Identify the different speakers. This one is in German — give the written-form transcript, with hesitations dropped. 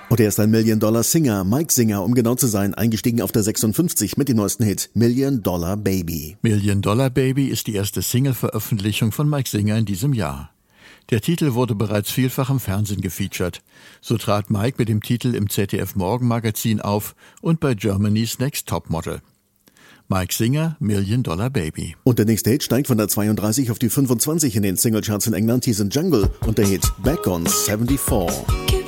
Speaker 1: Und er ist ein Million-Dollar-Singer, Mike Singer, um genau zu sein, eingestiegen auf der 56 mit dem neuesten Hit Million Dollar Baby.
Speaker 2: Million Dollar Baby ist die erste Single-Veröffentlichung von Mike Singer in diesem Jahr. Der Titel wurde bereits vielfach im Fernsehen gefeatured. So trat Mike mit dem Titel im ZDF-Morgenmagazin auf und bei Germany's Next Topmodel. Mike Singer, Million Dollar Baby.
Speaker 1: Und der nächste Hit steigt von der 32 auf die 25 in den Singlecharts in England, hieß in Jungle und der Hit Back on 74.